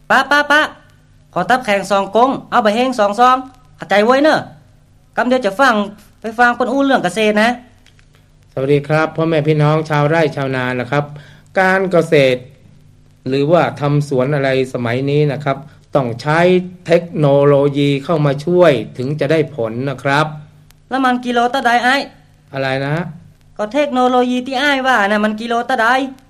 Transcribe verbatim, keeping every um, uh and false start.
ป้าป้าป้าขอตับแข่งสองกงเอาไปเฮงสองซองเข้าใจไว้เนอะกำเดียวจะฟังไปฟังคนอู้เรื่องเกษตรนะสวัสดีครับพ่อแม่พี่น้องชาวไร่ชาวนานะครับการเกษตรหรือว่าทำสวนอะไรสมัยนี้นะครับต้องใช้เทคโนโลยีเข้ามาช่วยถึงจะได้ผลนะครับแล้วมันกิโลตะไดไอ้อะไรนะก็เทคโนโลยีที่อ้ายว่านะมันกิโลตะได